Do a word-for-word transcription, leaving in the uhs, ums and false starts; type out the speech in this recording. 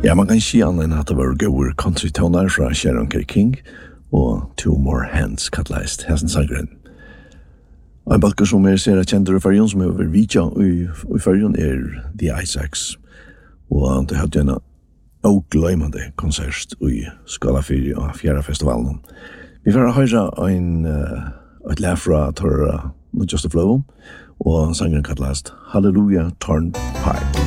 Ja, man kan ikke annet enn at det var gode country-toner fra Sharon K. King og Two More Hands kattleist Hessen Sangren. Og en balker som er ser at kjenter i fargen som er over Vidja i, i fargen er The Isaacs. Og det hadde en ågløymande konsert i Skala fire og Fjæra festivalen. Vi får høre en, uh, et lær fra Torra Not Just a Flow og sangren kattleist Hallelujah Turnpike.